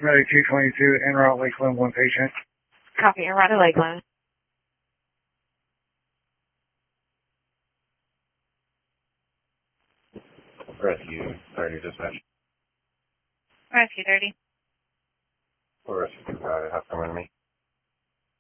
Medic 222, en route Lakeland, one patient. Copy, en route to Lakeland. Rescue 30 dispatch. Rescue 30. Rescue 2 how come in me?